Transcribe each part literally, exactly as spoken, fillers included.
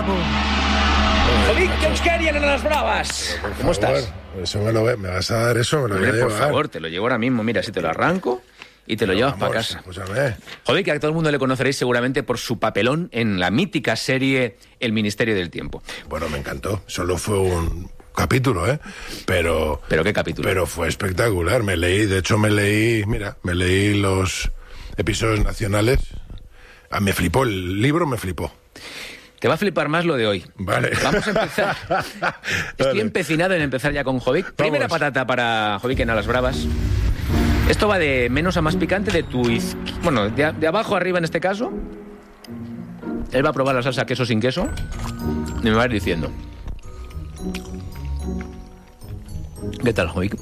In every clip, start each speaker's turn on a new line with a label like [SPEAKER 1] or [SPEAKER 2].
[SPEAKER 1] Bravo.
[SPEAKER 2] Jovic, ¿qué os querían en las bravas?
[SPEAKER 3] Por
[SPEAKER 2] ¿Cómo
[SPEAKER 3] favor,
[SPEAKER 2] estás?
[SPEAKER 3] Eso me lo ve, me vas a dar eso, me lo voy a
[SPEAKER 2] Hombre, por
[SPEAKER 3] llevar.
[SPEAKER 2] favor, te lo llevo ahora mismo. Mira, si te lo arranco y te lo llevas para casa.
[SPEAKER 3] Escúchame.
[SPEAKER 2] Jovic, que a todo el mundo le conoceréis seguramente por su papelón en la mítica serie El Ministerio del Tiempo.
[SPEAKER 3] Bueno, me encantó. Solo fue un capítulo, ¿eh? Pero...
[SPEAKER 2] ¿Pero qué capítulo?
[SPEAKER 3] Pero fue espectacular. Me leí, de hecho me leí, mira, me leí los episodios nacionales. Ah, me flipó, el libro me flipó.
[SPEAKER 2] Te va a flipar más lo de hoy.
[SPEAKER 3] Vale.
[SPEAKER 2] Vamos a empezar. Estoy
[SPEAKER 3] Vale.
[SPEAKER 2] empecinado en empezar ya con Jovic. Primera
[SPEAKER 3] Vamos.
[SPEAKER 2] patata para Jovic en A las Bravas. Esto va de menos a más picante, de tu iz... Bueno, de, de abajo a arriba en este caso. Él va a probar la salsa queso sin queso y me va a ir diciendo. ¿Qué tal, Jovic?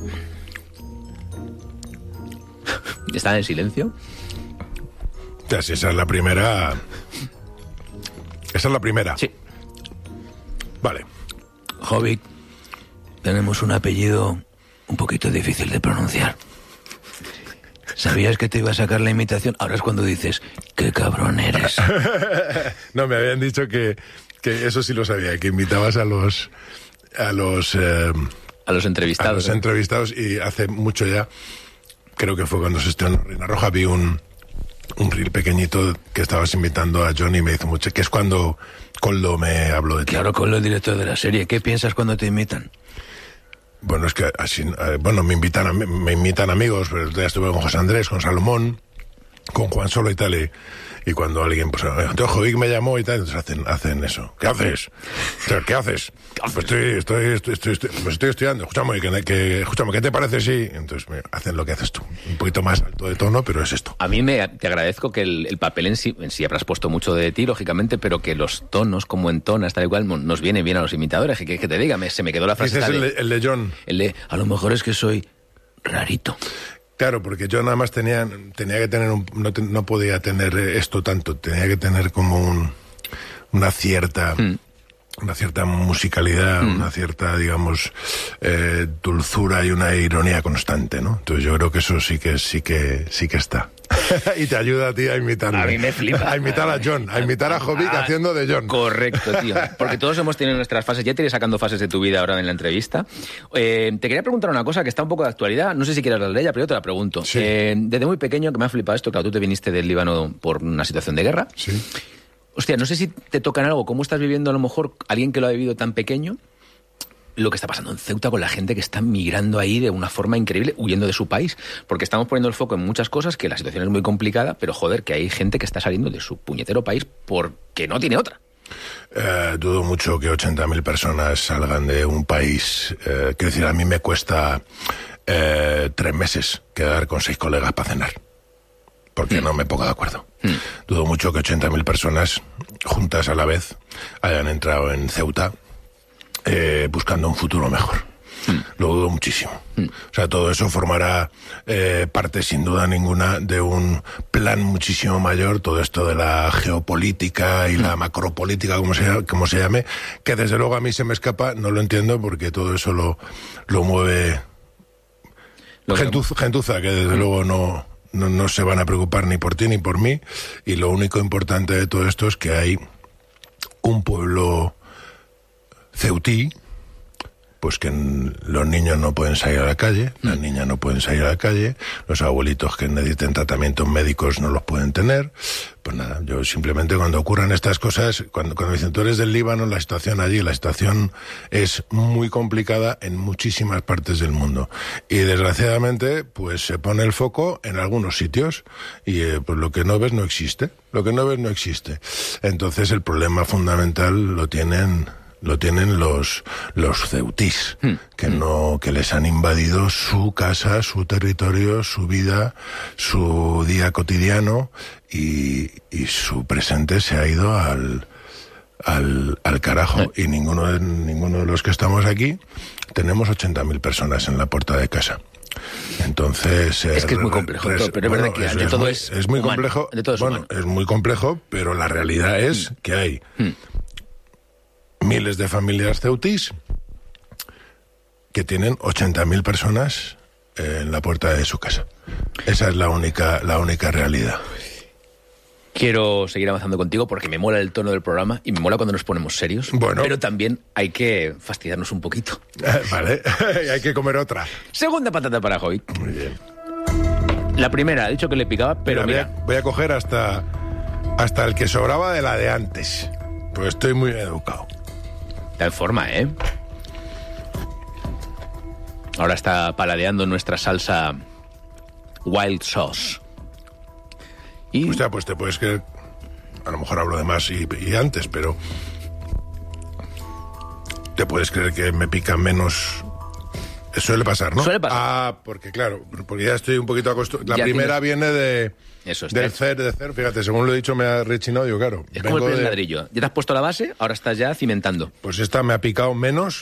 [SPEAKER 2] ¿Está en silencio?
[SPEAKER 3] Ya, si esa es la primera... Esa es la primera.
[SPEAKER 2] Sí.
[SPEAKER 3] Vale.
[SPEAKER 2] Jovic, tenemos un apellido un poquito difícil de pronunciar. ¿Sabías que te iba a sacar la imitación? Ahora es cuando dices, qué cabrón eres.
[SPEAKER 3] No, me habían dicho que, que eso sí lo sabía, que invitabas a los... A los... eh,
[SPEAKER 2] A los entrevistados.
[SPEAKER 3] a los
[SPEAKER 2] ¿eh?
[SPEAKER 3] entrevistados, y hace mucho ya, creo que fue cuando se estrenó Reina Roja, vi un, un reel pequeñito que estabas invitando a Johnny y me hizo mucho, que es cuando Coldo me habló de ti.
[SPEAKER 2] Claro, con el director de la serie. ¿Qué piensas cuando te imitan?
[SPEAKER 3] Bueno, es que así, eh, bueno, me invitan, a, me invitan amigos, pero ya estuve con José Andrés, con Salomón, con Juan Solo y tal, y, y cuando alguien, pues, entonces Jovic me llamó y tal, entonces hacen, hacen eso. ¿Qué haces? O sea, ¿qué haces? Pues estoy, estoy, estoy, estoy, estoy, pues estoy estudiando. Escúchame, que, que, escúchame, ¿qué te parece si...? Entonces me hacen lo que haces tú. Un poquito más alto de tono, pero es esto.
[SPEAKER 2] A mí me, te agradezco que el, el papel en sí, en sí habrás puesto mucho de ti, lógicamente, pero que los tonos, como entonas, tal y cual, nos vienen bien a los imitadores. ¿Qué quieres que te diga? Me, se me quedó la frase.
[SPEAKER 3] Dices
[SPEAKER 2] esta
[SPEAKER 3] el
[SPEAKER 2] de,
[SPEAKER 3] de, el de John.
[SPEAKER 2] el de, a lo mejor es que soy rarito.
[SPEAKER 3] Claro, porque yo nada más tenía, tenía que tener un, no, te, no podía tener esto tanto, tenía que tener como un, una cierta, mm. una cierta musicalidad, mm. una cierta, digamos, eh, dulzura y una ironía constante, ¿no? Entonces yo creo que eso sí que, sí que, sí que está. Y te ayuda a ti a imitarme.
[SPEAKER 2] A mí me flipa.
[SPEAKER 3] A imitar a John, a imitar a Jovic ah, haciendo de John.
[SPEAKER 2] Correcto, tío. Porque todos hemos tenido nuestras fases. Ya te iré sacando fases de tu vida ahora en la entrevista. Eh, te quería preguntar una cosa que está un poco de actualidad. No sé si quieres hablar de ella, pero yo te la pregunto.
[SPEAKER 3] Sí.
[SPEAKER 2] Eh, desde muy pequeño, que me ha flipado esto, claro, tú te viniste del Líbano por una situación de guerra.
[SPEAKER 3] Sí.
[SPEAKER 2] Hostia, no sé si te toca en algo. ¿Cómo estás viviendo a lo mejor alguien que lo ha vivido tan pequeño? Lo que está pasando en Ceuta con la gente que está migrando ahí de una forma increíble, huyendo de su país, porque estamos poniendo el foco en muchas cosas, que la situación es muy complicada, pero joder, que hay gente que está saliendo de su puñetero país porque no tiene otra.
[SPEAKER 3] Eh, dudo mucho que ochenta mil personas salgan de un país. Eh, quiero decir, a mí me cuesta eh, tres meses quedar con seis colegas para cenar, porque mm. no me pongo de acuerdo. Mm. Dudo mucho que ochenta mil personas juntas a la vez hayan entrado en Ceuta Eh, buscando un futuro mejor. Mm. Lo dudo muchísimo. Mm. O sea, todo eso formará eh, parte, sin duda ninguna, de un plan muchísimo mayor, todo esto de la geopolítica y mm. la macropolítica, como se, como se llame, que desde luego a mí se me escapa, no lo entiendo, porque todo eso lo, lo mueve lo gentuza, gentuza, que desde mm. luego no, no, no se van a preocupar ni por ti ni por mí, y lo único importante de todo esto es que hay un pueblo ceutí, pues que los niños no pueden salir a la calle, las niñas no pueden salir a la calle, los abuelitos que necesiten tratamientos médicos no los pueden tener. Pues nada, yo simplemente cuando ocurran estas cosas, cuando, cuando dicen tú eres del Líbano, la situación allí, la situación es muy complicada en muchísimas partes del mundo. Y desgraciadamente, pues se pone el foco en algunos sitios y eh, pues lo que no ves no existe. Lo que no ves no existe. Entonces el problema fundamental lo tienen... lo tienen los los ceutís, mm. que no que les han invadido su casa, su territorio, su vida, su día cotidiano, y, y su presente se ha ido al al, al carajo. Y ninguno de, ninguno de los que estamos aquí tenemos ochenta mil personas en la puerta de casa. Entonces
[SPEAKER 2] es que es muy complejo, res, pero es bueno, verdad que es, de todo
[SPEAKER 3] muy,
[SPEAKER 2] es,
[SPEAKER 3] es muy
[SPEAKER 2] humano,
[SPEAKER 3] complejo.
[SPEAKER 2] De todo es,
[SPEAKER 3] bueno,
[SPEAKER 2] humano.
[SPEAKER 3] es muy complejo, pero la realidad es mm. que hay mm. miles de familias ceutís que tienen ochenta mil personas en la puerta de su casa. Esa es la única, la única realidad.
[SPEAKER 2] Quiero seguir avanzando contigo porque me mola el tono del programa y me mola cuando nos ponemos serios.
[SPEAKER 3] Bueno.
[SPEAKER 2] Pero también hay que fastidiarnos un poquito.
[SPEAKER 3] Vale, hay que comer otra.
[SPEAKER 2] Segunda patata para Hoy.
[SPEAKER 3] Muy bien.
[SPEAKER 2] La primera, ha dicho que le picaba, pero
[SPEAKER 3] mira,
[SPEAKER 2] mira...
[SPEAKER 3] Voy a, voy a coger hasta, hasta el que sobraba de la de antes. Pues estoy muy educado.
[SPEAKER 2] Está en forma, ¿eh? Ahora está paladeando nuestra salsa Wild Sauce. Y...
[SPEAKER 3] O sea, pues te puedes creer... A lo mejor hablo de más y, y antes, pero... Te puedes creer que me pica menos... Suele pasar, ¿no?
[SPEAKER 2] Suele pasar.
[SPEAKER 3] Ah, porque claro, porque ya estoy un poquito acostumbrado. La
[SPEAKER 2] Ya
[SPEAKER 3] primera
[SPEAKER 2] tienes...
[SPEAKER 3] viene de...
[SPEAKER 2] Eso es.
[SPEAKER 3] Del cer, de cer. Fíjate, según lo he dicho me ha rechinado yo, claro.
[SPEAKER 2] Es como el primer
[SPEAKER 3] de...
[SPEAKER 2] ladrillo. Ya te has puesto la base, ahora estás ya cimentando.
[SPEAKER 3] Pues esta me ha picado menos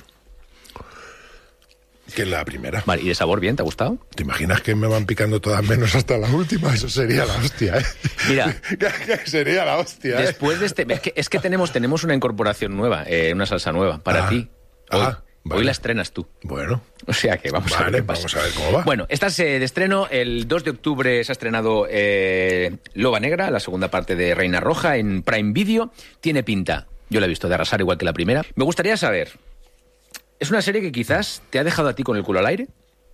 [SPEAKER 3] que la primera.
[SPEAKER 2] Vale, ¿y de sabor bien? ¿Te ha gustado?
[SPEAKER 3] ¿Te imaginas que me van picando todas menos hasta la última? Eso sería la hostia, ¿eh?
[SPEAKER 2] Mira.
[SPEAKER 3] Sería la hostia, ¿eh?
[SPEAKER 2] Después de este... Es que, es que tenemos, tenemos una incorporación nueva, eh, una salsa nueva para
[SPEAKER 3] ah,
[SPEAKER 2] ti. Hoy,
[SPEAKER 3] ah, vale.
[SPEAKER 2] Hoy la estrenas tú.
[SPEAKER 3] Bueno.
[SPEAKER 2] O sea que vamos
[SPEAKER 3] vale,
[SPEAKER 2] a ver qué pasa.
[SPEAKER 3] Vamos a ver cómo va.
[SPEAKER 2] Bueno, estás eh, de estreno. El dos de octubre se ha estrenado eh, Loba Negra, la segunda parte de Reina Roja, en Prime Video. Tiene pinta, yo la he visto, de arrasar igual que la primera. Me gustaría saber... ¿Es una serie que quizás te ha dejado a ti con el culo al aire?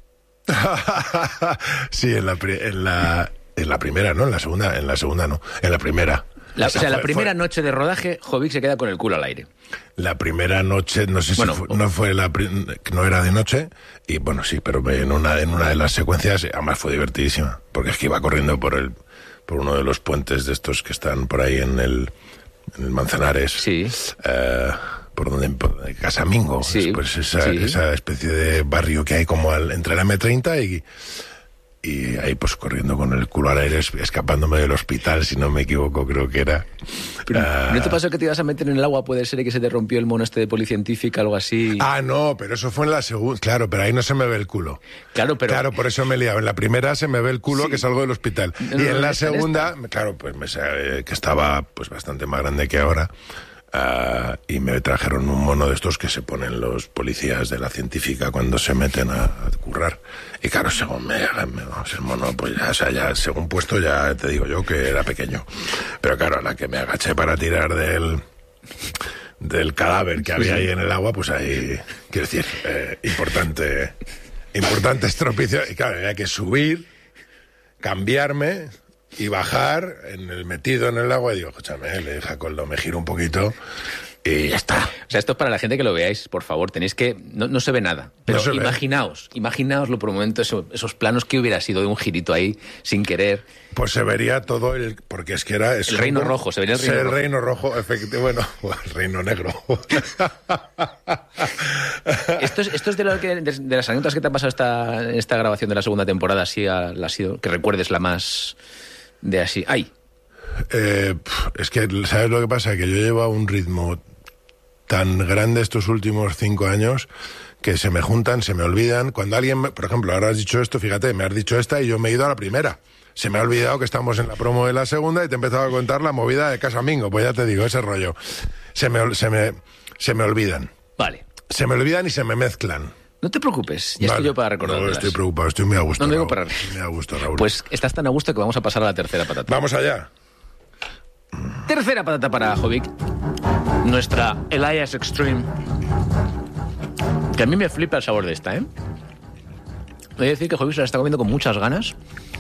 [SPEAKER 3] Sí, en la, en la en la primera, ¿no? En la segunda, en la segunda no, en la primera.
[SPEAKER 2] La, o sea,
[SPEAKER 3] fue,
[SPEAKER 2] la primera
[SPEAKER 3] fue...
[SPEAKER 2] noche de rodaje, Jovic se queda con el culo al aire.
[SPEAKER 3] La primera noche, no sé
[SPEAKER 2] bueno,
[SPEAKER 3] si fue, no fue la no era de noche y bueno sí, pero en una en una de las secuencias además fue divertidísima porque es que iba corriendo por el por uno de los puentes de estos que están por ahí en el en el Manzanares.
[SPEAKER 2] Sí.
[SPEAKER 3] Eh, por donde por Casamingo,
[SPEAKER 2] sí,
[SPEAKER 3] pues esa,
[SPEAKER 2] sí.
[SPEAKER 3] esa especie de barrio que hay como al, entre la eme treinta y, y ahí pues corriendo con el culo al aire, escapándome del hospital, si no me equivoco, creo que era.
[SPEAKER 2] Pero,
[SPEAKER 3] uh,
[SPEAKER 2] ¿no te pasó que te ibas a meter en el agua? Puede ser que se te rompió el mono este de policientífica, algo así.
[SPEAKER 3] Ah, no, pero eso fue en la segunda, claro, pero ahí no se me ve el culo.
[SPEAKER 2] Claro, pero...
[SPEAKER 3] Claro, por eso me he liado. En la primera se me ve el culo, sí, que salgo del hospital. No, y en no, la segunda, en claro, pues me sabe que estaba pues bastante más grande que ahora. Uh, y me trajeron un mono de estos que se ponen los policías de la científica cuando se meten a, a currar. Y claro, según me hagan el mono, pues ya, o sea, ya según puesto ya te digo yo que era pequeño. Pero claro, a la que me agaché para tirar del del cadáver que había ahí en el agua, pues ahí, quiero decir, eh, importante, importante estropicio. Y claro, había que subir, cambiarme y bajar en el metido en el agua y digo, escúchame, le deja Coldo, me giro un poquito y ya está.
[SPEAKER 2] O sea, esto es para la gente que lo veáis, por favor, tenéis que... No, no se ve nada, pero
[SPEAKER 3] no
[SPEAKER 2] imaginaos, ve. imaginaoslo por un momento, eso, esos planos que hubiera sido de un girito ahí, sin querer.
[SPEAKER 3] Pues se vería todo el... porque es que era... Es
[SPEAKER 2] el reino
[SPEAKER 3] como,
[SPEAKER 2] rojo, se vería el reino
[SPEAKER 3] el
[SPEAKER 2] rojo.
[SPEAKER 3] El reino rojo, efectivamente, bueno, el reino negro.
[SPEAKER 2] esto, es, esto es de, lo que, de, de las anécdotas que te ha pasado esta, esta grabación de la segunda temporada, así ha, ha sido, que recuerdes la más... de así, ¡ay!
[SPEAKER 3] Eh, es que, ¿sabes lo que pasa? Que yo llevo un ritmo tan grande estos últimos cinco años que se me juntan, se me olvidan. Cuando alguien, me, por ejemplo, ahora has dicho esto, fíjate, me has dicho esta y yo me he ido a la primera. Se me ha olvidado que estamos en la promo de la segunda y te he empezado a contar la movida de Casamingo. Pues ya te digo, ese rollo. Se me, se me, se me olvidan.
[SPEAKER 2] Vale.
[SPEAKER 3] Se me olvidan y se me mezclan.
[SPEAKER 2] No te preocupes, ya vale. estoy yo para recordártelas.
[SPEAKER 3] No, estoy preocupado, estoy muy a gusto.
[SPEAKER 2] No, no digo
[SPEAKER 3] Raúl.
[SPEAKER 2] para...
[SPEAKER 3] Muy a gusto, Raúl.
[SPEAKER 2] Pues estás tan a gusto que vamos a pasar a la tercera patata.
[SPEAKER 3] Vamos allá.
[SPEAKER 2] Tercera patata para Jovic. Nuestra Elias Extreme. Que a mí me flipa el sabor de esta, ¿eh? Voy a decir que Jovic se la está comiendo con muchas ganas.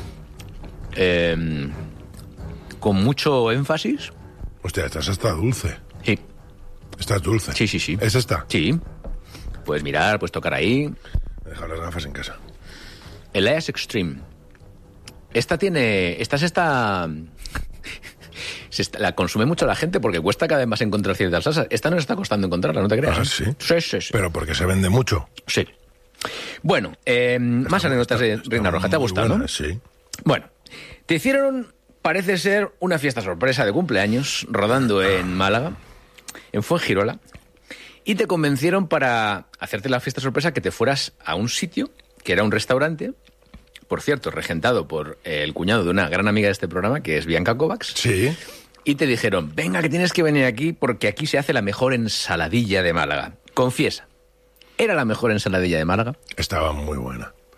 [SPEAKER 2] Eh, con mucho énfasis.
[SPEAKER 3] Hostia, esta está dulce.
[SPEAKER 2] Sí.
[SPEAKER 3] Esta es dulce.
[SPEAKER 2] Sí, sí, sí.
[SPEAKER 3] ¿Es esta?
[SPEAKER 2] Sí. Puedes mirar, puedes tocar ahí.
[SPEAKER 3] Deja las gafas en casa.
[SPEAKER 2] Elias Extreme. Esta tiene... Esta es esta... se está, la consume mucho la gente porque cuesta cada vez más encontrar ciertas salsas. Esta no está costando encontrarla, no te creas.
[SPEAKER 3] Ah, ¿sí?
[SPEAKER 2] Sí, sí, sí.
[SPEAKER 3] Pero porque se vende mucho.
[SPEAKER 2] Sí. Bueno, eh, más anécdotas de Reina Roja. ¿Te ha gustado,
[SPEAKER 3] buena,
[SPEAKER 2] no?
[SPEAKER 3] Sí.
[SPEAKER 2] Bueno, te hicieron, parece ser, una fiesta sorpresa de cumpleaños rodando en Málaga, en Fuengirola, y te convencieron para hacerte la fiesta sorpresa que te fueras a un sitio que era un restaurante, por cierto, regentado por el cuñado de una gran amiga de este programa, que es Bianca Kovacs.
[SPEAKER 3] Sí.
[SPEAKER 2] Y te dijeron, venga, que tienes que venir aquí porque aquí se hace la mejor ensaladilla de Málaga. Confiesa, ¿era la mejor ensaladilla de Málaga?
[SPEAKER 3] Estaba muy buena.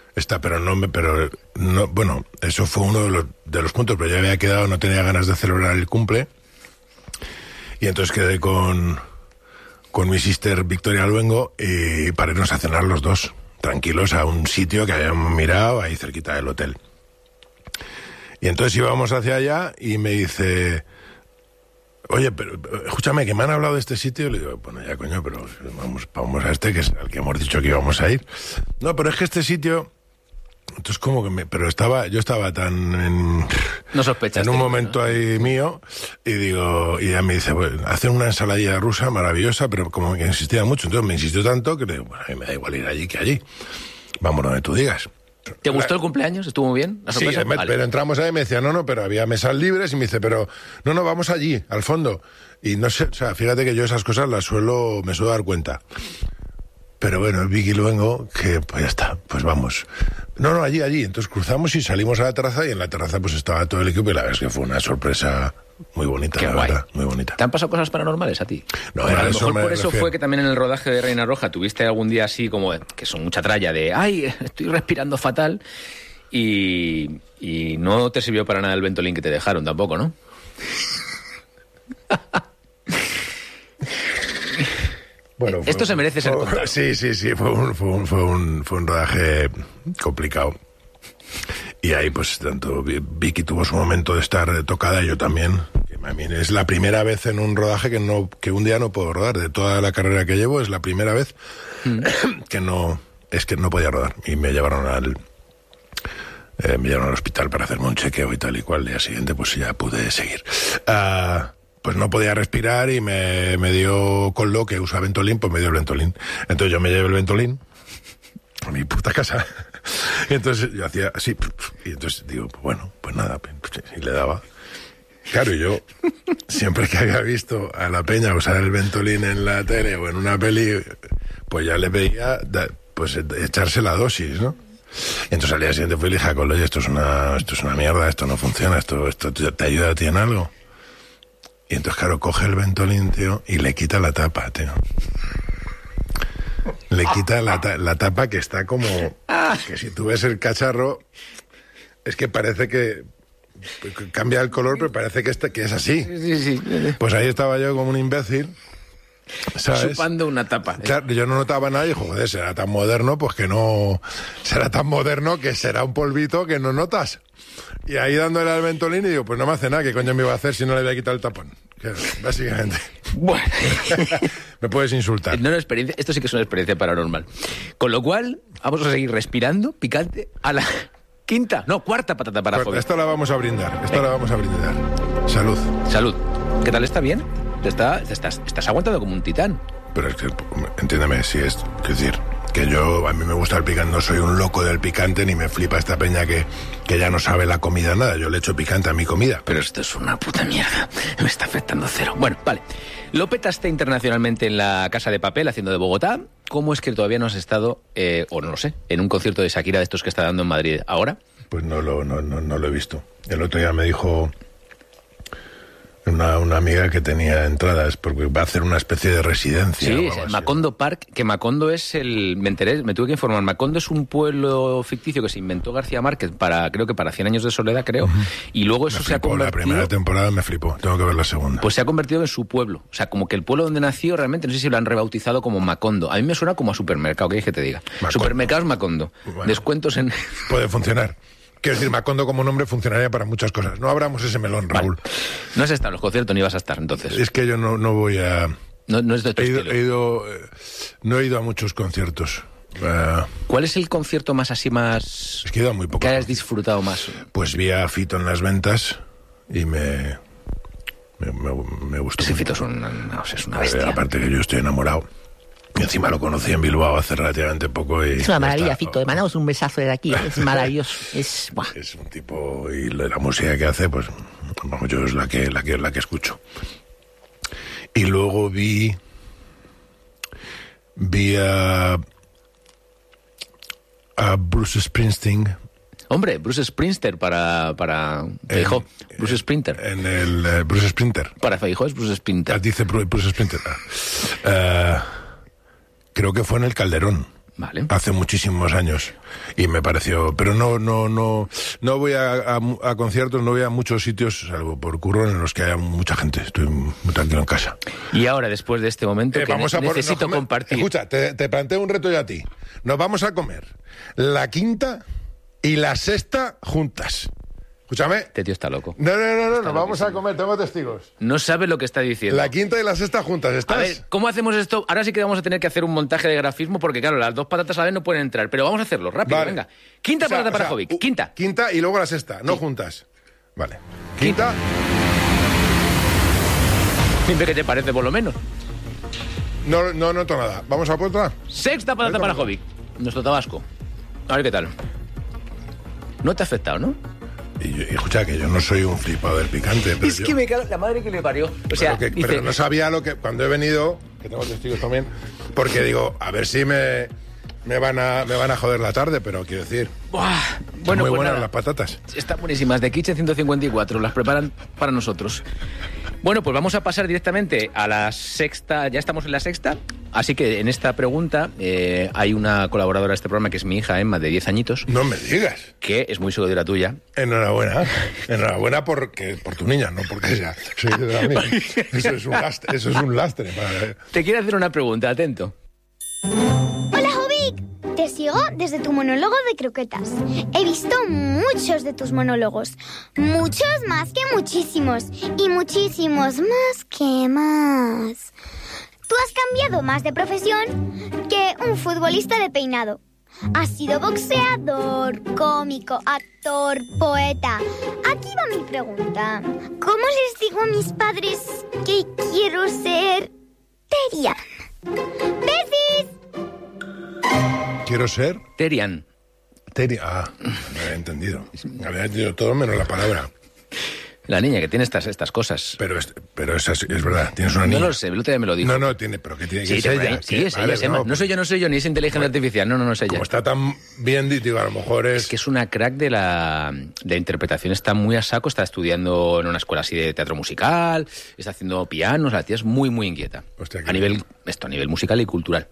[SPEAKER 3] Está, pero no me, pero no, bueno, eso fue uno de los, de los puntos, pero ya había quedado, no tenía ganas de celebrar el cumple. Y entonces quedé con, con mi sister Victoria Luengo y para irnos a cenar los dos, tranquilos, a un sitio que habíamos mirado ahí cerquita del hotel. Y entonces íbamos hacia allá y me dice, oye, pero escúchame, que me han hablado de este sitio. Y le digo, bueno, ya coño, pero vamos, vamos a este, que es al que hemos dicho que íbamos a ir. No, pero es que este sitio... Entonces como que me... Pero estaba, yo estaba tan en...
[SPEAKER 2] No sospechaste.
[SPEAKER 3] En un momento, ¿no?, ahí mío, y digo, y ella me dice, bueno, hacen una ensaladilla rusa maravillosa, pero como que insistía mucho, entonces me insistió tanto que le digo, bueno, a mí me da igual ir allí que allí. Vámonos donde tú digas.
[SPEAKER 2] ¿Te gustó el cumpleaños? ¿Estuvo muy bien? ¿La
[SPEAKER 3] sí,
[SPEAKER 2] sorpresa?
[SPEAKER 3] me,
[SPEAKER 2] Vale.
[SPEAKER 3] Pero entramos ahí y me decía, no, no, pero había mesas libres, y me dice, pero, no, no, vamos allí, al fondo. Y no sé, o sea, fíjate que yo esas cosas las suelo, me suelo dar cuenta. Pero bueno, el Vicky Luengo, que pues ya está, pues vamos. No, no, allí, allí. Entonces cruzamos y salimos a la terraza, y en la terraza pues estaba todo el equipo, y la verdad es que fue una sorpresa muy bonita,
[SPEAKER 2] Qué
[SPEAKER 3] la
[SPEAKER 2] guay.
[SPEAKER 3] verdad, muy bonita.
[SPEAKER 2] ¿Te han pasado cosas paranormales a ti?
[SPEAKER 3] No,
[SPEAKER 2] Bueno,
[SPEAKER 3] a
[SPEAKER 2] a lo
[SPEAKER 3] eso
[SPEAKER 2] mejor
[SPEAKER 3] me
[SPEAKER 2] por eso
[SPEAKER 3] refiero.
[SPEAKER 2] fue que también en el rodaje de Reina Roja tuviste algún día así como, de- que son mucha tralla de, ay, estoy respirando fatal, y, y no te sirvió para nada el Ventolin que te dejaron tampoco, ¿no?
[SPEAKER 3] Bueno,
[SPEAKER 2] Esto se merece ser
[SPEAKER 3] fue-
[SPEAKER 2] contado.
[SPEAKER 3] Sí, sí, sí, fue un, fue un, fue un, fue un rodaje complicado. Y ahí, pues, tanto Vi- Vicky tuvo su momento de estar tocada, y yo también. Que a mí es la primera vez en un rodaje que no que un día no puedo rodar. De toda la carrera que llevo, es la primera vez que no es que no podía rodar. Y me llevaron al eh, me llevaron al hospital para hacerme un chequeo y tal y cual. El día siguiente, pues ya pude seguir. Ah, pues no podía respirar y me, me dio con lo que usa Ventolin, pues me dio el Ventolin. Entonces yo me llevé el Ventolin a mi puta casa. Y entonces yo hacía así, y entonces digo, pues bueno, pues nada, y le daba. Claro, y yo, siempre que había visto a la peña usar el Ventolin en la tele o en una peli, pues ya le veía, da- pues echarse la dosis, ¿no? Y entonces al día siguiente fui y le dije a Colo, oye, esto es una, esto es una mierda, esto no funciona, esto, esto te te ayuda a ti en algo. Y entonces, claro, coge el Ventolin, tío, y le quita la tapa, tío. Le quita la, ta- la tapa, que está como... Que si tú ves el cacharro, es que parece que... que cambia el color, pero parece que, este, que es así.
[SPEAKER 2] Sí, sí, sí.
[SPEAKER 3] Pues ahí estaba yo como un imbécil, ¿sabes?
[SPEAKER 2] Chupando una tapa.
[SPEAKER 3] Claro, yo no notaba nada y, joder, será tan moderno, pues que no... Será tan moderno que será un polvito que no notas. Y ahí dándole al Ventolin y digo, pues no me hace nada, ¿qué coño me iba a hacer si no le voy a quitar el tapón? Que, básicamente.
[SPEAKER 2] Bueno.
[SPEAKER 3] Me puedes insultar.
[SPEAKER 2] No, no, experiencia, esto sí que es una experiencia paranormal. Con lo cual, vamos a seguir respirando, picante, a la quinta, no, cuarta patata para
[SPEAKER 3] Pues
[SPEAKER 2] Fobia.
[SPEAKER 3] esto la vamos a brindar, esto la vamos a brindar. Salud.
[SPEAKER 2] Salud. ¿Qué tal? ¿Está bien? Te está, te estás, estás aguantando como un titán.
[SPEAKER 3] Pero es que, entiéndeme, si es, es decir, que yo, a mí me gusta el picante, no soy un loco del picante, ni me flipa esta peña que, que ya no sabe la comida nada, yo le echo picante a mi comida.
[SPEAKER 2] Pero esto es una puta mierda. Me está afectando cero. Bueno, vale. Lo petaste internacionalmente en la Casa de Papel, haciendo de Bogotá. ¿Cómo es que todavía no has estado, eh, o no lo sé, en un concierto de Shakira de estos que está dando en Madrid ahora?
[SPEAKER 3] Pues no lo, no, no, no lo he visto. El otro día me dijo una, una amiga que tenía entradas, porque va a hacer una especie de residencia.
[SPEAKER 2] Sí,
[SPEAKER 3] o
[SPEAKER 2] es
[SPEAKER 3] algo
[SPEAKER 2] el
[SPEAKER 3] así.
[SPEAKER 2] Macondo Park, que Macondo es el... Me enteré, me tuve que informar. Macondo es un pueblo ficticio que se inventó García Márquez para, creo que para cien años de soledad, creo. Uh-huh. Y luego eso
[SPEAKER 3] Me
[SPEAKER 2] se ha
[SPEAKER 3] flipó,
[SPEAKER 2] convertido...
[SPEAKER 3] La primera temporada me flipó, tengo que ver la segunda.
[SPEAKER 2] Pues se ha convertido en su pueblo. O sea, como que el pueblo donde nació realmente, no sé si lo han rebautizado como Macondo. A mí me suena como a supermercado, ¿qué quieres que te diga?
[SPEAKER 3] Macondo.
[SPEAKER 2] Supermercados Macondo.
[SPEAKER 3] Bueno.
[SPEAKER 2] Descuentos en...
[SPEAKER 3] Puede funcionar. Quiero decir, Macondo como nombre funcionaría para muchas cosas. No abramos ese melón, Raúl.
[SPEAKER 2] Vale. No has estado en los conciertos ni vas a estar, entonces.
[SPEAKER 3] Es que yo no, no voy a...
[SPEAKER 2] No, no es de tu
[SPEAKER 3] He ido,
[SPEAKER 2] estilo.
[SPEAKER 3] he ido, eh, no he ido a muchos conciertos. Uh,
[SPEAKER 2] ¿Cuál es el concierto más así, más...
[SPEAKER 3] es que he ido a muy pocos.
[SPEAKER 2] que hayas disfrutado más?
[SPEAKER 3] Pues vi a Fito en las ventas y me... Me, me, me gustó.
[SPEAKER 2] Ese
[SPEAKER 3] mucho.
[SPEAKER 2] Fito es una, no, es una
[SPEAKER 3] Eh,
[SPEAKER 2] bestia.
[SPEAKER 3] aparte que yo estoy enamorado. Y encima lo conocí en Bilbao hace relativamente poco. Y
[SPEAKER 1] Es una maravilla,
[SPEAKER 3] está-
[SPEAKER 1] Fito. Le mandamos un besazo de aquí. Es maravilloso. Es, buah.
[SPEAKER 3] Es un tipo, y la, la música que hace, pues, vamos, yo es la que, la que, la que escucho. Y luego vi, vi a, a Bruce Springsteen.
[SPEAKER 2] Hombre, Bruce Springsteen para, para Feijó. Bruce Sprinter.
[SPEAKER 3] En el eh, Bruce Sprinter.
[SPEAKER 2] Para Feijó es Bruce
[SPEAKER 3] Ah,
[SPEAKER 2] Sprinter.
[SPEAKER 3] dice Bru- Bruce Sprinter. Ah. Eh, creo que fue en el Calderón.
[SPEAKER 2] Vale.
[SPEAKER 3] Hace muchísimos años. Y me pareció... Pero no no no no voy a, a, a conciertos, no voy a muchos sitios, salvo por curro, en los que haya mucha gente. Estoy muy tranquilo en casa.
[SPEAKER 2] Y ahora, después de este momento,
[SPEAKER 3] Eh,
[SPEAKER 2] que
[SPEAKER 3] vamos
[SPEAKER 2] ne-
[SPEAKER 3] a por-
[SPEAKER 2] necesito
[SPEAKER 3] nos come-
[SPEAKER 2] compartir...
[SPEAKER 3] Escucha, te, te planteo un reto yo a ti. Nos vamos a comer la quinta y la sexta juntas. Escúchame.
[SPEAKER 2] Este tío está loco.
[SPEAKER 3] No, no, no, no, nos vamos
[SPEAKER 2] loquísimo.
[SPEAKER 3] a comer, tengo testigos.
[SPEAKER 2] No sabe lo que está diciendo.
[SPEAKER 3] La quinta y la sexta juntas, ¿estás?
[SPEAKER 2] A ver, ¿cómo hacemos esto? Ahora sí que vamos a tener que hacer un montaje de grafismo porque, claro, las dos patatas a la vez no pueden entrar. Pero vamos a hacerlo, rápido,
[SPEAKER 3] Vale.
[SPEAKER 2] venga. Quinta
[SPEAKER 3] O sea,
[SPEAKER 2] patata
[SPEAKER 3] o
[SPEAKER 2] para
[SPEAKER 3] sea,
[SPEAKER 2] Jovic,
[SPEAKER 3] u-
[SPEAKER 2] quinta.
[SPEAKER 3] Quinta y luego la sexta, no juntas. Vale. Quinta.
[SPEAKER 2] Siempre que te parece, por lo menos.
[SPEAKER 3] No, no noto nada. ¿Vamos a por otra?
[SPEAKER 2] Sexta patata
[SPEAKER 3] Venga,
[SPEAKER 2] para
[SPEAKER 3] venga.
[SPEAKER 2] Jovic, nuestro Tabasco. A ver qué tal. No te ha afectado, ¿no?
[SPEAKER 3] Y, yo- y escucha, que yo no soy un flipado del picante. Pero
[SPEAKER 2] Es
[SPEAKER 3] yo-
[SPEAKER 2] que me cago en la madre que le parió. O sea,
[SPEAKER 3] pero, que-
[SPEAKER 2] dice,
[SPEAKER 3] pero no sabía lo que... Cuando he venido, que tengo testigos también, porque digo, a ver si me, me, van, a, me van a joder la tarde, pero quiero decir...
[SPEAKER 2] ¡buah!
[SPEAKER 3] Son
[SPEAKER 2] Bueno,
[SPEAKER 3] muy
[SPEAKER 2] pues
[SPEAKER 3] buenas
[SPEAKER 2] nada.
[SPEAKER 3] las patatas.
[SPEAKER 2] Están buenísimas, de Kitchen ciento cincuenta y cuatro, las preparan para nosotros. Bueno, pues vamos a pasar directamente a la sexta, ya estamos en la sexta, así que en esta pregunta eh, hay una colaboradora de este programa que es mi hija Emma, de diez añitos,
[SPEAKER 3] No me digas.
[SPEAKER 2] que es muy seguidora tuya.
[SPEAKER 3] Enhorabuena. Enhorabuena porque, por tu niña, no porque sea. Soy de la mía. Eso es un lastre. Eso es un lastre para...
[SPEAKER 2] Te quiero hacer una pregunta, atento.
[SPEAKER 4] Hola, Jovic. Te sigo desde tu monólogo de croquetas. He visto muchos de tus monólogos. Muchos más que muchísimos. Y muchísimos más que más. Tú has cambiado más de profesión que un futbolista de peinado. Has sido boxeador, cómico, actor, poeta. Aquí va mi pregunta. ¿Cómo les digo a mis padres que quiero ser Terian? ¡Besis!
[SPEAKER 3] Quiero ser...
[SPEAKER 2] Terian.
[SPEAKER 3] Teri... Ah, no había entendido. Había entendido todo menos la palabra.
[SPEAKER 2] La niña que tiene estas, estas cosas.
[SPEAKER 3] Pero es, pero es, así, es verdad, tienes una niña.
[SPEAKER 2] No lo sé, el otro día me lo dijo.
[SPEAKER 3] No, no, tiene, pero que tiene que
[SPEAKER 2] Sí,
[SPEAKER 3] ser
[SPEAKER 2] te-
[SPEAKER 3] ella.
[SPEAKER 2] sí,
[SPEAKER 3] que-
[SPEAKER 2] es ella,
[SPEAKER 3] vale,
[SPEAKER 2] es Emma.
[SPEAKER 3] no,
[SPEAKER 2] No soy yo, no soy yo, ni es inteligencia artificial. No, no, no es ella.
[SPEAKER 3] Como está tan bien, digo, a lo mejor es...
[SPEAKER 2] Es que es una crack de la, de la interpretación, está muy a saco, está estudiando en una escuela así de teatro musical, está haciendo pianos, la tía es muy, muy inquieta.
[SPEAKER 3] Hostia, qué
[SPEAKER 2] a nivel, esto, a nivel musical y cultural.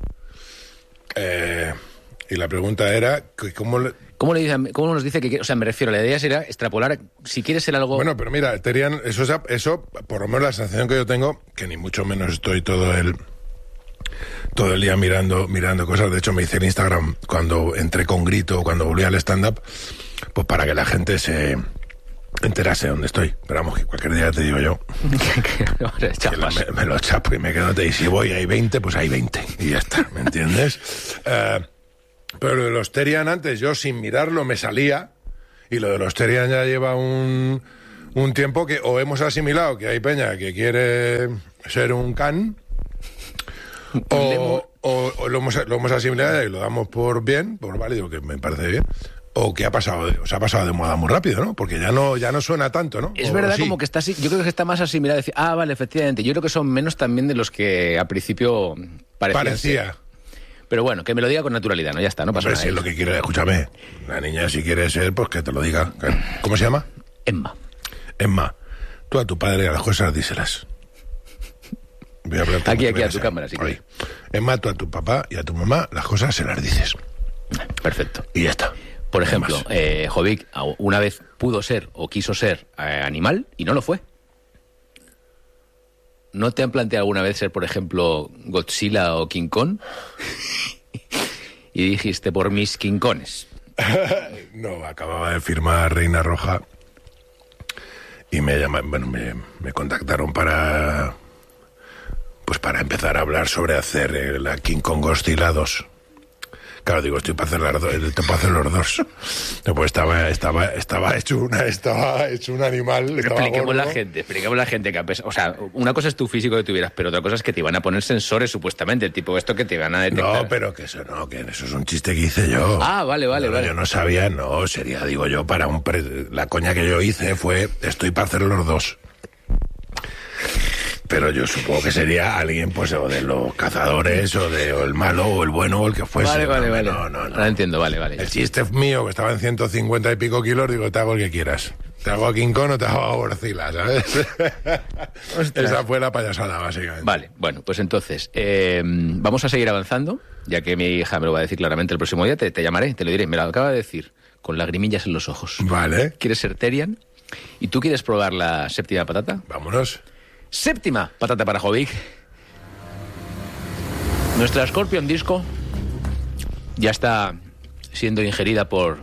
[SPEAKER 3] Eh, y la pregunta era, que ¿cómo le...
[SPEAKER 2] ¿Cómo, le dice, ¿Cómo nos dice que quiere? O sea, me refiero, la idea sería extrapolar, si quieres ser algo...
[SPEAKER 3] Bueno, pero mira, Terian, eso, es- eso, por lo menos la sensación que yo tengo, que ni mucho menos estoy todo el todo el día mirando mirando cosas. De hecho, me hice el Instagram cuando entré con Grito, cuando volví al stand-up, pues para que la gente se enterase de dónde estoy. Pero vamos, que cualquier día te digo yo,
[SPEAKER 2] Ahora,
[SPEAKER 3] que
[SPEAKER 2] chapas.
[SPEAKER 3] me, me lo chapo y me quedo, y si voy hay veinte, pues hay veinte. Y ya está, ¿me entiendes? Eh, pero lo de los Terian antes, yo sin mirarlo me salía, y lo de los Terian ya lleva un, un tiempo que o hemos asimilado que hay peña que quiere ser un can, o, o, o lo, hemos, lo hemos asimilado y lo damos por bien, por válido, que me parece bien, o que ha pasado, de- o se ha pasado de moda muy rápido, ¿no? Porque ya no, ya no suena tanto, ¿no?
[SPEAKER 2] Es
[SPEAKER 3] O
[SPEAKER 2] verdad
[SPEAKER 3] sí.
[SPEAKER 2] como que está así, yo creo que está más asimilado, decir, ah, vale, efectivamente, yo creo que son menos también de los que a principio parecían
[SPEAKER 3] Parecía.
[SPEAKER 2] ser. Pero bueno, que me lo diga con naturalidad, ¿no? Ya está, no pasa
[SPEAKER 3] Hombre,
[SPEAKER 2] nada.
[SPEAKER 3] si es lo que quiere, escúchame, la niña si quiere ser, pues que te lo diga. ¿Cómo se llama?
[SPEAKER 2] Emma.
[SPEAKER 3] Emma, tú a tu padre las cosas díselas. Voy a hablarte
[SPEAKER 2] Aquí,
[SPEAKER 3] como
[SPEAKER 2] aquí, a
[SPEAKER 3] veas,
[SPEAKER 2] tu
[SPEAKER 3] ¿eh?
[SPEAKER 2] cámara, si
[SPEAKER 3] Ahí.
[SPEAKER 2] quieres.
[SPEAKER 3] Emma, tú a tu papá y a tu mamá las cosas se las dices.
[SPEAKER 2] Perfecto.
[SPEAKER 3] Y ya está.
[SPEAKER 2] Por
[SPEAKER 3] No
[SPEAKER 2] ejemplo,
[SPEAKER 3] más.
[SPEAKER 2] eh, Jovic a- una vez pudo ser o quiso ser eh, animal y no lo fue. ¿No te han planteado alguna vez ser, por ejemplo, Godzilla o King Kong? Y dijiste, por mis King Kongs.
[SPEAKER 3] No, acababa de firmar Reina Roja y me llama, bueno, me, me contactaron para pues para empezar a hablar sobre hacer eh, la King Kong Godzilla dos. Claro, digo, estoy para hacer las dos, estoy para hacer los dos. Después estaba, estaba, estaba hecho una, estaba hecho un animal.
[SPEAKER 2] Pero
[SPEAKER 3] estaba
[SPEAKER 2] expliquemos la
[SPEAKER 3] gordo.
[SPEAKER 2] gente, expliquemos la gente que a pesar- o sea, una cosa es tu físico que tuvieras, pero otra cosa es que te iban a poner sensores supuestamente, tipo esto que te van a detectar.
[SPEAKER 3] No, pero que eso no, que eso es un chiste que hice yo.
[SPEAKER 2] Ah, vale, vale,
[SPEAKER 3] No,
[SPEAKER 2] vale.
[SPEAKER 3] Yo no sabía, no, sería, digo yo, para un... Pre... La coña que yo hice fue, estoy para hacer los dos. Pero yo supongo que sería alguien, pues, o de los cazadores, o de o el malo, o el bueno, o el que fuese.
[SPEAKER 2] Vale, vale,
[SPEAKER 3] no,
[SPEAKER 2] vale.
[SPEAKER 3] No, no, no.
[SPEAKER 2] Ahora entiendo, vale, vale.
[SPEAKER 3] El chiste mío, que estaba en ciento cincuenta y pico kilos, digo, te hago el que quieras. ¿Te hago a King Kong o te hago a Godzilla, ¿sabes? Esa fue la payasada, básicamente.
[SPEAKER 2] Vale, bueno, pues entonces, eh, vamos a seguir avanzando, ya que mi hija me lo va a decir claramente el próximo día, te, te llamaré, te lo diré, me lo acaba de decir, con lagrimillas en los ojos.
[SPEAKER 3] Vale.
[SPEAKER 2] ¿Quieres ser Terian? ¿Y tú quieres probar la séptima patata?
[SPEAKER 3] Vámonos.
[SPEAKER 2] Séptima patata para Jovic. Nuestra Scorpion Disco ya está siendo ingerida por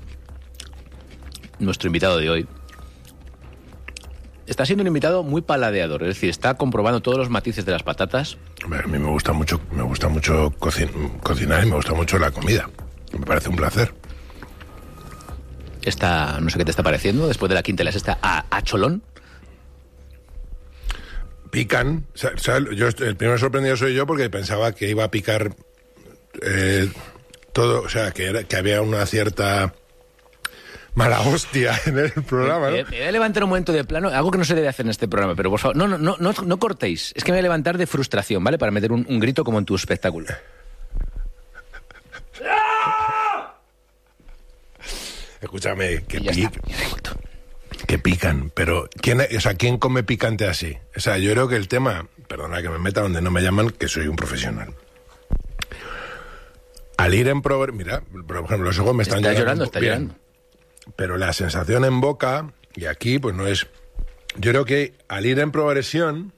[SPEAKER 2] nuestro invitado de hoy. Está siendo un invitado muy paladeador, es decir, está comprobando todos los matices de las patatas.
[SPEAKER 3] A mí me gusta mucho, me gusta mucho cocin- cocinar y me gusta mucho la comida. Me parece un placer.
[SPEAKER 2] Está, no sé qué te está pareciendo, después de la quinta y la sexta, a, a cholón.
[SPEAKER 3] Pican. O sea, o sea, yo, el primero sorprendido soy yo porque pensaba que iba a picar eh, todo, o sea, que, era, que había una cierta mala hostia en el programa, ¿no?
[SPEAKER 2] Me, me voy a levantar un momento de plano, algo que no se debe hacer en este programa, pero por favor, no, no, no, no, no cortéis. Es que me voy a levantar de frustración, ¿vale? Para meter un, un grito como en tu espectáculo.
[SPEAKER 3] Escúchame, que,
[SPEAKER 2] Y ya
[SPEAKER 3] pi-
[SPEAKER 2] está, ya he vuelto.
[SPEAKER 3] que pican, pero ¿quién, o sea, ¿quién come picante así? O sea, yo creo que el tema, perdona que me meta donde no me llaman, que soy un profesional. Al ir en probar, mira, por ejemplo, los ojos me están
[SPEAKER 2] Está llorando,
[SPEAKER 3] llorando
[SPEAKER 2] está
[SPEAKER 3] bien,
[SPEAKER 2] llorando.
[SPEAKER 3] pero la sensación en boca, y aquí pues no es... Yo creo que al ir en progresión,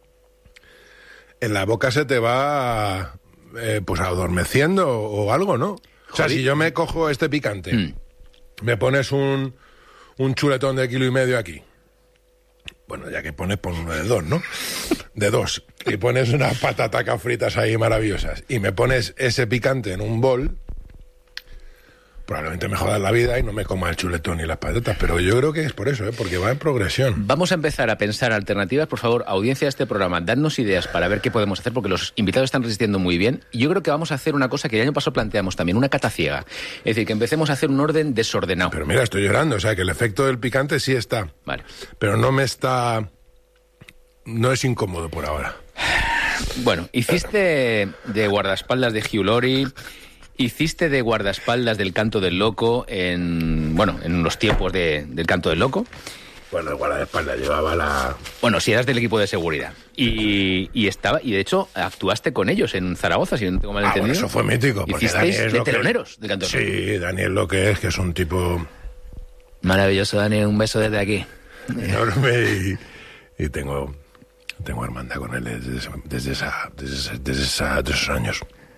[SPEAKER 3] en la boca se te va eh, pues adormeciendo o, o algo, ¿no? O sea,
[SPEAKER 2] Joder.
[SPEAKER 3] si yo me cojo este picante,
[SPEAKER 2] Mm.
[SPEAKER 3] me pones un, un chuletón de kilo y medio aquí. Bueno, ya que pones, pon uno de dos, ¿no? De dos. Y pones unas patatacas fritas ahí maravillosas. Y me pones ese picante en un bol, probablemente me jodas la vida y no me coma el chuletón y las patatas. Pero yo creo que es por eso, ¿eh? Porque va en progresión.
[SPEAKER 2] Vamos a empezar a pensar alternativas. Por favor, audiencia de este programa, dadnos ideas para ver qué podemos hacer, porque los invitados están resistiendo muy bien. Y yo creo que vamos a hacer una cosa que el año pasado planteamos también, una cata ciega. Es decir, que empecemos a hacer un orden desordenado.
[SPEAKER 3] Pero mira, estoy llorando. O sea, que el efecto del picante sí está.
[SPEAKER 2] Vale.
[SPEAKER 3] Pero no me está... No es incómodo por ahora.
[SPEAKER 2] Bueno, hiciste de guardaespaldas de Hugh Laurie, hiciste de guardaespaldas del Canto del Loco en, bueno, en los tiempos de, del Canto del Loco.
[SPEAKER 3] Bueno, el guardaespaldas llevaba la...
[SPEAKER 2] Bueno, si eras del equipo de seguridad. Y, y estaba, y de hecho actuaste con ellos en Zaragoza, si no tengo mal
[SPEAKER 3] Ah,
[SPEAKER 2] entendido.
[SPEAKER 3] bueno, eso fue mítico. Porque
[SPEAKER 2] Hicisteis
[SPEAKER 3] Dani es
[SPEAKER 2] de
[SPEAKER 3] lo que-
[SPEAKER 2] teloneros del Canto del Loco.
[SPEAKER 3] Sí, Daniel lo que es, que es un tipo
[SPEAKER 2] Maravilloso, Dani, un beso desde aquí.
[SPEAKER 3] enorme y, y tengo, tengo hermandad con él desde, esa- desde, esa, desde, esa- desde, esa- de esos años.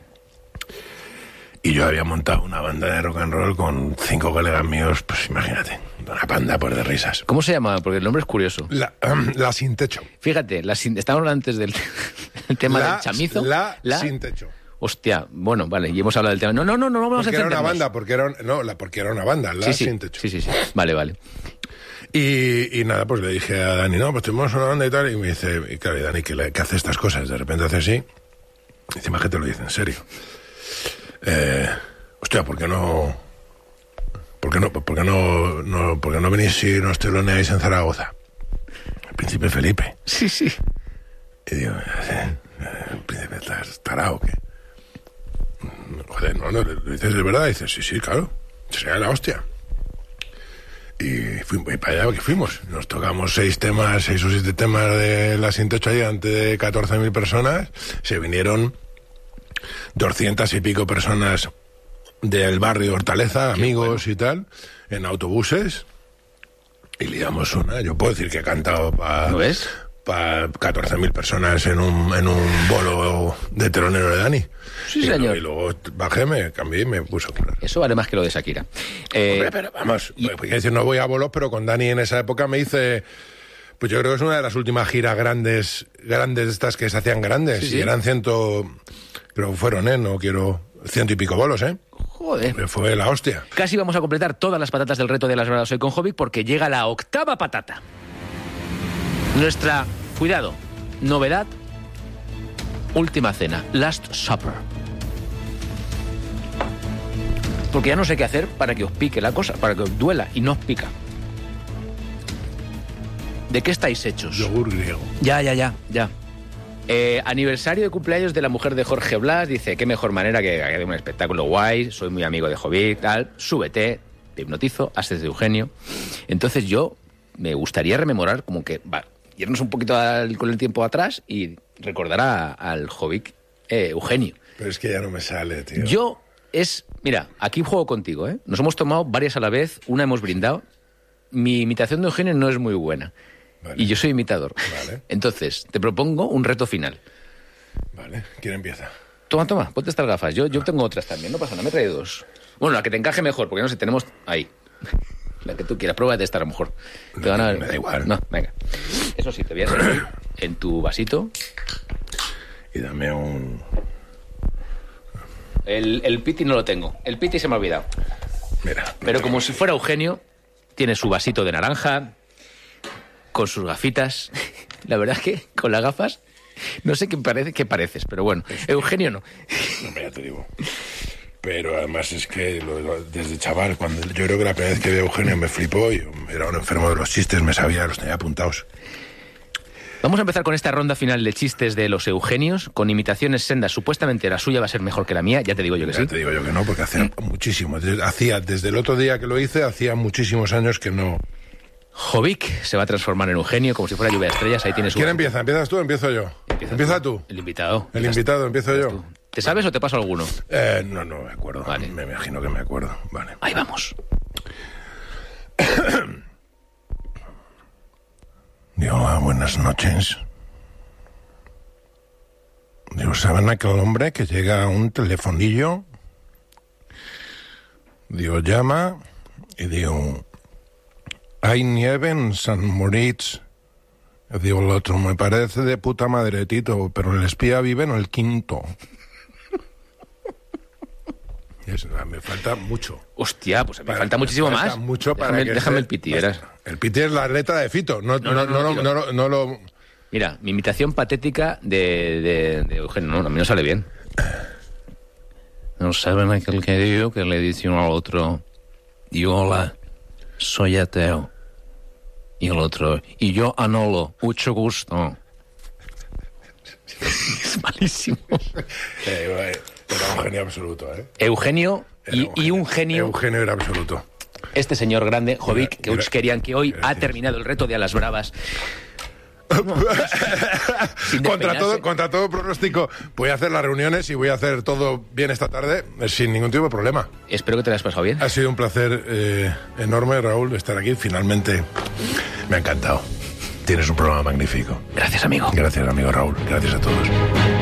[SPEAKER 3] Y yo había montado una banda de rock and roll con cinco colegas míos, pues imagínate, una banda por de risas.
[SPEAKER 2] ¿Cómo se llama? Porque el nombre es curioso.
[SPEAKER 3] La, la sin techo.
[SPEAKER 2] Fíjate, la sin- estábamos hablando antes del el tema
[SPEAKER 3] la,
[SPEAKER 2] del chamizo.
[SPEAKER 3] La, sin techo.
[SPEAKER 2] Hostia, bueno, vale, y hemos hablado del tema. No, no, no, no vamos
[SPEAKER 3] Porque
[SPEAKER 2] a
[SPEAKER 3] era una
[SPEAKER 2] entendernos.
[SPEAKER 3] banda, porque era, un- no, la, porque era una banda, la
[SPEAKER 2] Sí, sí,
[SPEAKER 3] sin techo.
[SPEAKER 2] sí, sí, sí. Vale, vale.
[SPEAKER 3] Y, y nada, pues le dije a Dani, no, pues tenemos una banda y tal, y me dice, y claro, y Dani, que, le- que hace estas cosas, de repente hace así, y encima que te lo dice en serio. Eh, hostia, ¿por qué no, por qué no, por qué no, no, por qué no venís y nos teloneáis en Zaragoza? El príncipe Felipe.
[SPEAKER 2] Sí, sí.
[SPEAKER 3] Y digo, eh, el príncipe está tarao, ¿qué? Joder, no, no, ¿lo dices de verdad? Y dices, sí, sí, claro, sería la hostia. Y, fuimos, y para allá que fuimos. Nos tocamos seis temas, seis o siete temas de La Sin Techo allí ante de catorce mil personas. Se vinieron doscientas y pico personas del barrio de Hortaleza, amigos y tal, en autobuses. Y liamos una. Yo puedo decir que he cantado para
[SPEAKER 2] ¿Lo ves?
[SPEAKER 3] pa catorce mil personas en un, en un bolo de telonero de Dani.
[SPEAKER 2] Sí,
[SPEAKER 3] y,
[SPEAKER 2] señor.
[SPEAKER 3] Lo, y luego bajé, me cambié y me puso claro.
[SPEAKER 2] Eso vale más que lo de Shakira. Eh,
[SPEAKER 3] Hombre, pero vamos, pues, quiero decir, no voy a bolos, pero con Dani en esa época me hice, pues yo creo que es una de las últimas giras grandes, grandes estas que se hacían grandes,
[SPEAKER 2] Sí, sí.
[SPEAKER 3] y eran ciento, creo que fueron, ¿eh? No quiero, ciento y pico bolos, ¿eh?
[SPEAKER 2] joder.
[SPEAKER 3] Fue la hostia.
[SPEAKER 2] Casi vamos a completar todas las patatas del reto de las verdades hoy con Jovic porque llega la octava patata. Nuestra, cuidado, novedad, última cena, Last Supper. Porque ya no sé qué hacer para que os pique la cosa, para que os duela y no os pica. ¿De qué estáis hechos?
[SPEAKER 3] Yogur griego.
[SPEAKER 2] Ya, ya, ya, ya. Eh, aniversario de cumpleaños de la mujer de Jorge Blas. Dice, qué mejor manera que hacer un espectáculo guay. Soy muy amigo de Jovic, tal. Súbete, te hipnotizo, haces de Eugenio. Entonces yo me gustaría rememorar como que, va, irnos un poquito al, con el tiempo atrás y recordar a, al Jovic eh, Eugenio.
[SPEAKER 3] Pero es que ya no me sale, tío.
[SPEAKER 2] Yo es... Mira, aquí juego contigo, ¿eh? Nos hemos tomado varias a la vez, una hemos brindado. Mi imitación de Eugenio no es muy buena.
[SPEAKER 3] Vale.
[SPEAKER 2] Y yo soy imitador.
[SPEAKER 3] Vale.
[SPEAKER 2] Entonces, te propongo un reto final.
[SPEAKER 3] Vale, ¿quién empieza?
[SPEAKER 2] Toma, toma, ponte estas gafas. Yo, yo tengo otras también, no pasa nada, me trae dos. Bueno, la que te encaje mejor, porque no sé, tenemos ahí. La que tú quieras, prueba de esta a lo mejor. Te van a...
[SPEAKER 3] Me da igual.
[SPEAKER 2] No, venga. Eso sí, te voy a servir en tu vasito.
[SPEAKER 3] Y dame un...
[SPEAKER 2] El, el piti no lo tengo. El piti se me ha olvidado.
[SPEAKER 3] Mira.
[SPEAKER 2] Pero como si fuera Eugenio, tiene su vasito de naranja, con sus gafitas. La verdad es que con las gafas, no sé qué, parece, qué pareces, pero bueno, Eugenio no.
[SPEAKER 3] No, ya te digo. Pero además es que lo- lo- desde chaval, cuando yo creo que la primera vez que vi a Eugenio me flipó, yo era un enfermo de los chistes, me sabía, los tenía apuntados.
[SPEAKER 2] Vamos a empezar con esta ronda final de chistes de los Eugenios, con imitaciones sendas. Supuestamente la suya va a ser mejor que la mía, ya te digo yo que
[SPEAKER 3] Ya
[SPEAKER 2] sí.
[SPEAKER 3] te digo yo que no, porque hacía muchísimo. Desde, hacía, desde el otro día que lo hice, hacía muchísimos años que no...
[SPEAKER 2] Jovic se va a transformar en Eugenio como si fuera lluvia de estrellas. Ahí tienes su...
[SPEAKER 3] ¿Quién empieza? ¿Empiezas tú o empiezo yo? Empieza, tú.
[SPEAKER 2] El invitado.
[SPEAKER 3] El
[SPEAKER 2] Empiezas-
[SPEAKER 3] invitado, empiezo yo.
[SPEAKER 2] tú. ¿Te sabes o te paso alguno?
[SPEAKER 3] Eh, no, no me acuerdo.
[SPEAKER 2] Vale.
[SPEAKER 3] Me imagino que me acuerdo. Vale.
[SPEAKER 2] Ahí vamos.
[SPEAKER 3] Digo, hola, buenas noches. Digo, ¿saben aquel hombre que llega a un telefonillo? Digo, llama y digo, ¿hay nieve en San Moritz? Digo, el otro, me parece de puta madre, Tito, pero el espía vive en el quinto. Y eso, me falta mucho.
[SPEAKER 2] Hostia, pues me
[SPEAKER 3] Para-
[SPEAKER 2] falta muchísimo
[SPEAKER 3] me falta
[SPEAKER 2] más.
[SPEAKER 3] mucho para
[SPEAKER 2] déjame
[SPEAKER 3] que
[SPEAKER 2] déjame
[SPEAKER 3] esté-
[SPEAKER 2] el piti, verás.
[SPEAKER 3] El piti es la letra de Fito, no, no, no,
[SPEAKER 2] no,
[SPEAKER 3] no,
[SPEAKER 2] tío.
[SPEAKER 3] no lo- no lo...
[SPEAKER 2] Mira, mi imitación patética de, de, de Eugenio, no, a mí no sale bien. No saben aquel que digo que le dice uno al otro, y hola, soy ateo. Y el otro, y yo Anolo, mucho gusto. Es malísimo.
[SPEAKER 3] Eh, eh, era un genio absoluto, ¿eh?
[SPEAKER 2] Eugenio
[SPEAKER 3] Era
[SPEAKER 2] y, y un genio,
[SPEAKER 3] Eugenio era absoluto.
[SPEAKER 2] este señor grande, Jovic, que
[SPEAKER 3] Mira,
[SPEAKER 2] muchos querían que hoy ha
[SPEAKER 3] gracias.
[SPEAKER 2] terminado el reto de a las bravas. Sin
[SPEAKER 3] Contra
[SPEAKER 2] despeinarse.
[SPEAKER 3] todo, contra todo pronóstico, voy a hacer las reuniones y voy a hacer todo bien esta tarde, eh, sin ningún tipo de problema.
[SPEAKER 2] Espero que te lo hayas pasado bien.
[SPEAKER 3] Ha sido un placer eh, enorme, Raúl, estar aquí. Finalmente me ha encantado. Tienes un programa magnífico.
[SPEAKER 2] Gracias, amigo.
[SPEAKER 3] Gracias, amigo Raúl. Gracias a todos.